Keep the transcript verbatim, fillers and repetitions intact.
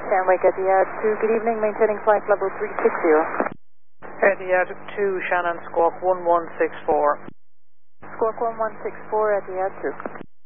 Stanwick at the Ad two, good evening, maintaining flight level three sixty. At the Ad two, Shannon, squawk one one six four. Squawk one one six four at the Ad two.